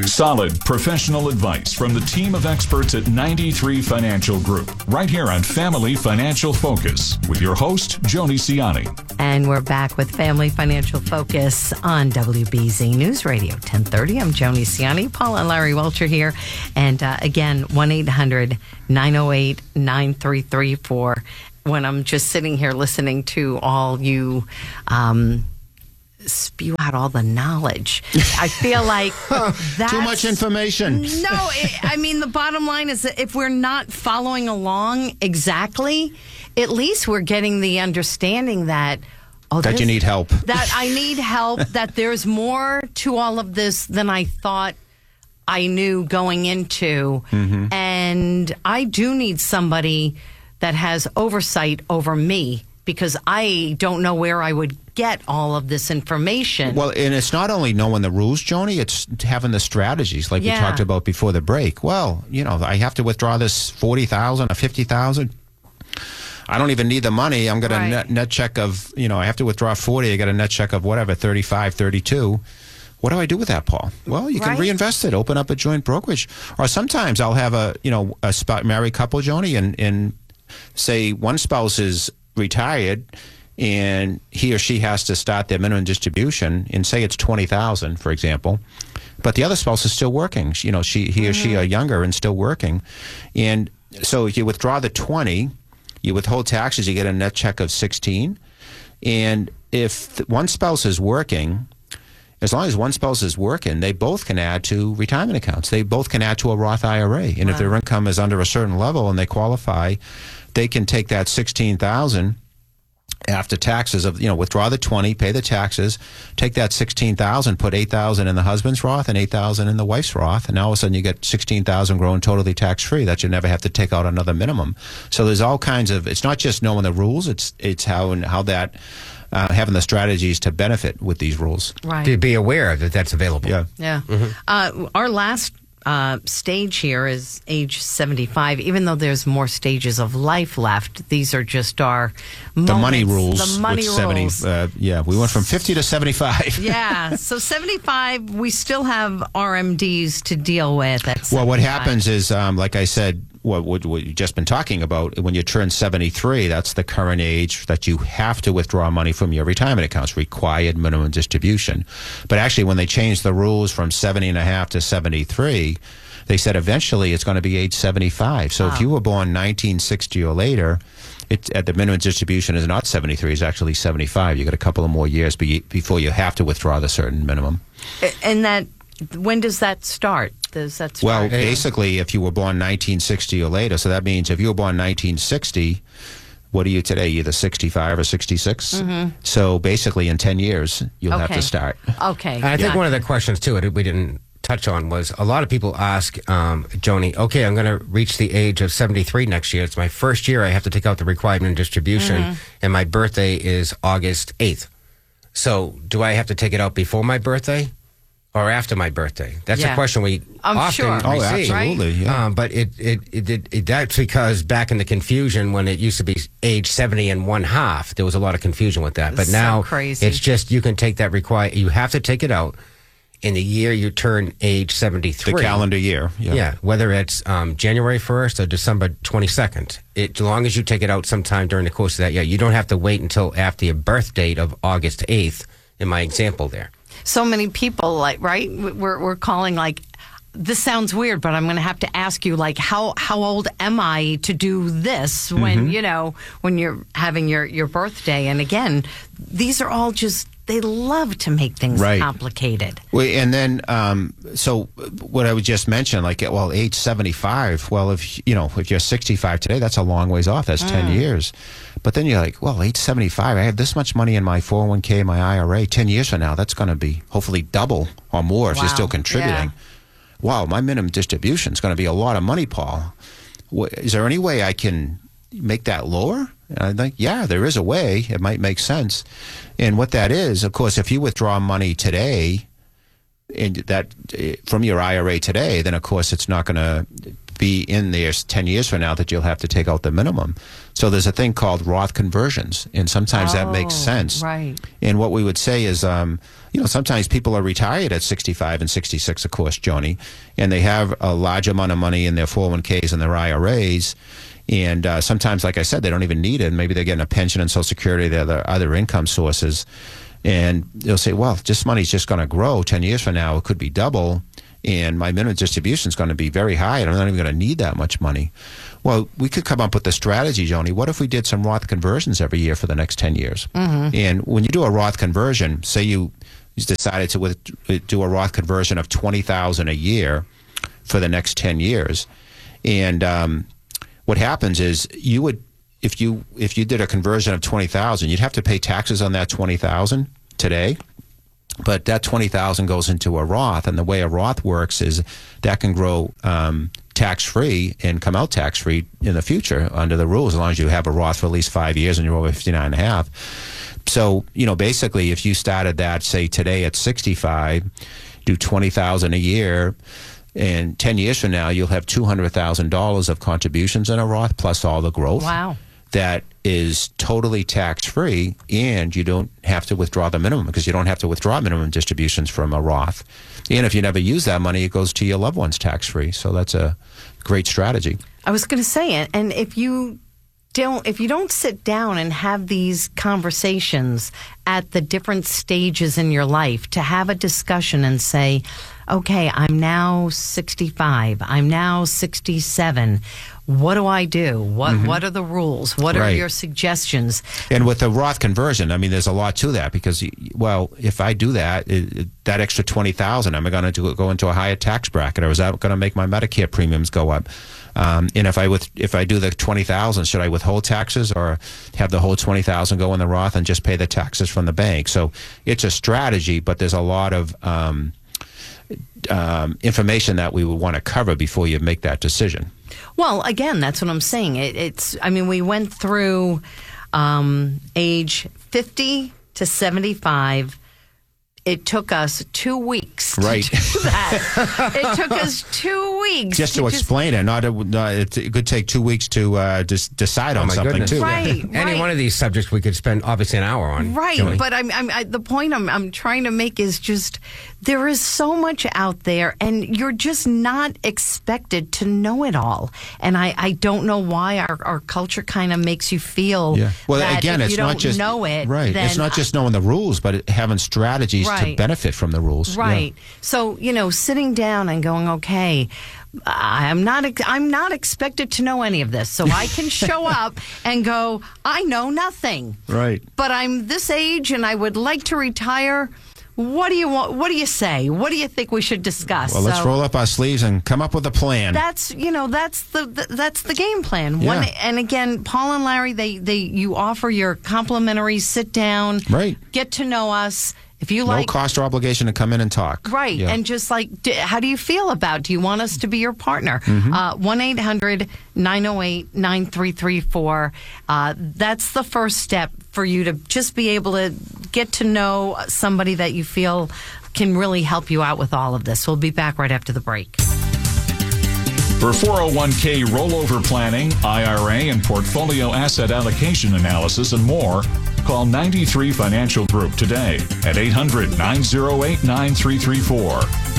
Solid professional advice from the team of experts at 93 Financial Group, right here on Family Financial Focus with your host, Joni Ciani. And we're back with Family Financial Focus on WBZ News Radio 1030. I'm Joni Ciani, Paul and Larry Welcher here. And again, 1-800-908-9334. When I'm just sitting here listening to all you spew out all the knowledge, I feel like that's too much information. No, I mean, the bottom line is that if we're not following along exactly, at least we're getting the understanding that that you need help. That I need help, that there's more to all of this than I thought I knew going into. Mm-hmm. And I do need somebody that has oversight over me, because I don't know where I would get all of this information. Well, and it's not only knowing the rules, Joni, it's having the strategies like we talked about before the break. Well, I have to withdraw this $40,000 or $50,000. I don't even need the money. I'm going to net check of, I have to withdraw 40. I got a net check of whatever, 35, 32. What do I do with that, Paul? Well, you can reinvest it, open up a joint brokerage. Or sometimes I'll have a married couple, Joni, and say one spouse is retired and he or she has to start their minimum distribution, and say it's $20,000, for example, but the other spouse is still working. He or she are younger and still working. And so you withdraw the 20, you withhold taxes, you get a net check of 16. And if one spouse is working, as long as one spouse is working, they both can add to retirement accounts. They both can add to a Roth IRA. And if their income is under a certain level and they qualify, they can take that $16,000 after taxes of, withdraw the 20, pay the taxes, take that $16,000, put $8,000 in the husband's Roth and $8,000 in the wife's Roth, and all of a sudden you get $16,000 growing totally tax-free. That you never have to take out another minimum. So there's all kinds of, it's not just knowing the rules, it's how that having the strategies to benefit with these rules. Right. To be aware that that's available. Yeah. Mm-hmm. Our last stage here is age 75. Even though there's more stages of life left, these are just our moments. The money rules. The money rules. We went from 50 to 75. Yeah. So 75, we still have RMDs to deal with at 75. Well, what happens is, like I said, what you've just been talking about, when you turn 73, that's the current age that you have to withdraw money from your retirement accounts, required minimum distribution. But actually, when they changed the rules from 70 and a half to 73, they said eventually it's going to be age 75. So if you were born 1960 or later, the minimum distribution is not 73, it's actually 75. You got a couple of more years before you have to withdraw the certain minimum. And when does that start? Well, basically, if you were born 1960 or later, so that means if you were born 1960, what are you today? Either 65 or 66? Mm-hmm. So basically, in 10 years, you'll have to start. Okay. And I think one of the questions, too, we didn't touch on was a lot of people ask, Joni, okay, I'm going to reach the age of 73 next year. It's my first year. I have to take out the required minimum distribution, and my birthday is August 8th. So do I have to take it out before my birthday? Or after my birthday? That's a question we often receive. Oh, absolutely. Yeah. But that's because back in the confusion when it used to be age 70 and 1/2, there was a lot of confusion with that. But now it's just you can take that you have to take it out in the year you turn age 73. The calendar year. Yeah, whether it's January 1st or December 22nd. As long as you take it out sometime during the course of that year, you don't have to wait until after your birth date of August 8th, in my example there. So many people, we're calling this sounds weird, but I'm going to have to ask you, how old am I to do this when, when you're having your birthday? And again, these are all just, they love to make things complicated. Well, and then, so what I would just mention, age 75, well, if you're 65 today, that's a long ways off. That's 10 years. But then you're like, well, age 75, I have this much money in my 401k, my IRA. 10 years from now, that's going to be hopefully double or more if you're still contributing. Yeah. Wow, my minimum distribution is going to be a lot of money, Paul. Is there any way I can make that lower? And I think, yeah, there is a way. It might make sense. And what that is, of course, if you withdraw money today from your IRA today, then, of course, it's not going to be in there 10 years from now that you'll have to take out the minimum. So there's a thing called Roth conversions, and sometimes that makes sense. Right. And what we would say is, sometimes people are retired at 65 and 66, of course, Joni, and they have a large amount of money in their 401ks and their IRAs. And sometimes, like I said, they don't even need it. Maybe they're getting a pension and Social Security, they're other income sources. And they'll say, well, this money's just going to grow 10 years from now. It could be double. And my minimum distribution is going to be very high, and I'm not even going to need that much money. Well, we could come up with a strategy, Joni. What if we did some Roth conversions every year for the next 10 years? Mm-hmm. And when you do a Roth conversion, say you decided to do a Roth conversion of $20,000 a year for the next 10 years, and what happens is you would, if you did a conversion of $20,000, you'd have to pay taxes on that $20,000 today. But that $20,000 goes into a Roth, and the way a Roth works is that can grow tax-free and come out tax-free in the future under the rules, as long as you have a Roth for at least 5 years and you're over 59 and a half. So, basically, if you started that, say, today at 65, do $20,000 a year, and 10 years from now, you'll have $200,000 of contributions in a Roth plus all the growth. Wow. That is totally tax-free, and you don't have to withdraw the minimum, because you don't have to withdraw minimum distributions from a Roth. And if you never use that money, it goes to your loved ones tax-free. So that's a great strategy. I was going to say it, and if you don't sit down and have these conversations at the different stages in your life, to have a discussion and say, okay, I'm now 65, I'm now 67. What do I do? What are the rules? What are your suggestions? And with the Roth conversion, I mean, there's a lot to that, because, well, if I do that, that extra $20,000, am I going to go into a higher tax bracket, or is that going to make my Medicare premiums go up? And if I do the $20,000, should I withhold taxes, or have the whole $20,000 go in the Roth and just pay the taxes from the bank? So it's a strategy, but there's a lot of information that we would want to cover before you make that decision. Well, again, that's what I'm saying. We went through age 50 to 75. It took us 2 weeks to do that. It took us 2 weeks. Just to explain it. It could take 2 weeks to just decide on something, goodness. too. Right, Any one of these subjects we could spend, obviously, an hour on. Right, Joni. but the point I'm trying to make is just there is so much out there, and you're just not expected to know it all. And I don't know why our culture kind of makes you feel that again, if it's you not don't just know it. Right. Then it's not just knowing the rules, but having strategies to benefit from the rules. Right. Yeah. So, sitting down and going, okay, I'm not expected to know any of this. So I can show up and go, I know nothing. Right. But I'm this age and I would like to retire. What do you want? What do you say? What do you think we should discuss? Well, let's roll up our sleeves and come up with a plan. That's the game plan. Yeah. And again, Paul and Larry, you offer your complimentary sit down, get to know us. If you no cost or obligation to come in and talk. Right. Yeah. And just how do you feel about, do you want us to be your partner? 1-800-908-9334. That's the first step for you to just be able to get to know somebody that you feel can really help you out with all of this. We'll be back right after the break. For 401k rollover planning, IRA and portfolio asset allocation analysis, and more, call 93 Financial Group today at 800-908-9334.